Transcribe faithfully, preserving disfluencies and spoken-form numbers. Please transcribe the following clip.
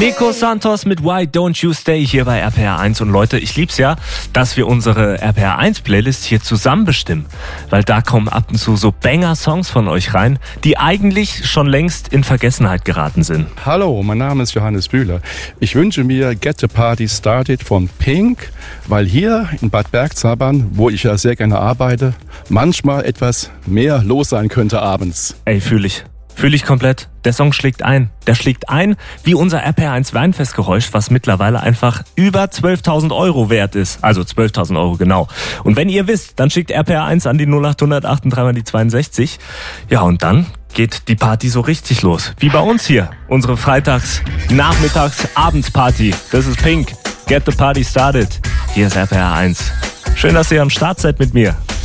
Nico Santos mit Why Don't You Stay hier bei R P R eins. Und Leute, ich lieb's ja, dass wir unsere R P R eins Playlist hier zusammen bestimmen. Weil da kommen ab und zu so Banger-Songs von euch rein, die eigentlich schon längst in Vergessenheit geraten sind. Hallo, mein Name ist Johannes Bühler. Ich wünsche mir Get the Party Started von Pink, weil hier in Bad Bergzabern, wo ich ja sehr gerne arbeite, manchmal etwas mehr los sein könnte abends. Ey, fühle ich. Fühle ich komplett. Der Song schlägt ein. Der schlägt ein wie unser R P R eins Weinfestgeräusch, was mittlerweile einfach über zwölftausend Euro wert ist. Also zwölftausend Euro genau. Und wenn ihr wisst, dann schickt R P R eins an die null acht hundert achtunddreißig mal die zweiundsechzig. Ja, und dann geht die Party so richtig los. Wie bei uns hier. Unsere Freitags-, Nachmittags-, Abendsparty. Das ist Pink. Get the Party Started. Hier ist R P R eins. Schön, dass ihr am Start seid mit mir.